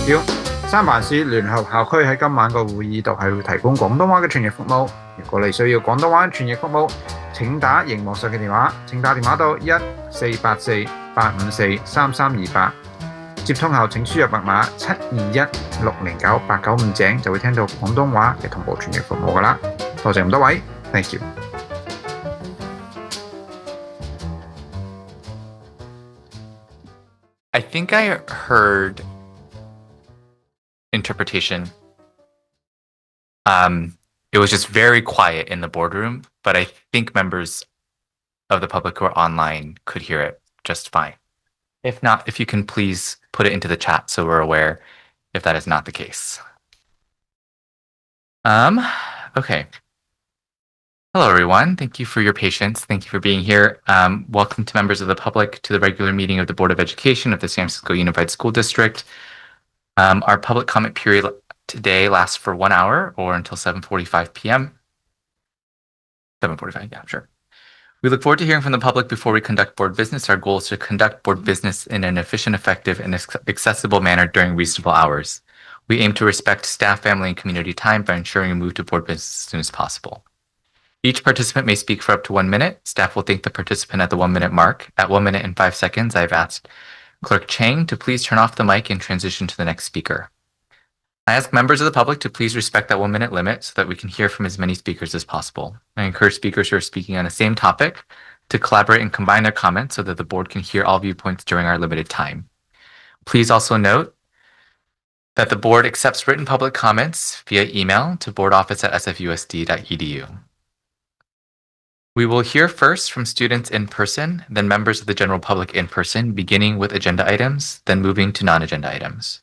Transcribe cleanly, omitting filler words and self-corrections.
要，三藩市聯合校區喺今晚個會議度係會提供廣東話嘅傳譯服務。如果你需要廣東話傳譯服務，請打熒幕上嘅電話，請打電話到1484-854-3328。接通後請輸入密碼721-609-895井，就會聽到廣東話嘅同步傳譯服務㗎啦。多謝咁多位 ，Thank you。 I think I heard interpretation. It was just very quiet in the boardroom, but I think members of the public who are online could hear it just fine. If not, if you can please put it into the chat so we're aware if that is not the case. Okay. Hello, everyone. Thank you for your patience. Thank you for being here. Welcome to members of the public to the regular meeting of the Board of Education of the San Francisco Unified School District. Our public comment period today lasts for 1 hour or until 7:45 p.m. 7:45, yeah, sure. We look forward to hearing from the public before we conduct board business. Our goal is to conduct board business in an efficient, effective, and accessible manner during reasonable hours. We aim to respect staff, family, and community time by ensuring a move to board business as soon as possible. Each participant may speak for up to 1 minute. Staff will thank the participant at the 1 minute mark. At 1 minute and 5 seconds, I've asked Clerk Chang to please turn off the mic and transition to the next speaker. I ask members of the public to please respect that 1 minute limit so that we can hear from as many speakers as possible. I encourage speakers who are speaking on the same topic to collaborate and combine their comments so that the board can hear all viewpoints during our limited time. Please also note that the board accepts written public comments via email to boardoffice@sfusd.edu. We will hear first from students in person, then members of the general public in person, beginning with agenda items, then moving to non-agenda items.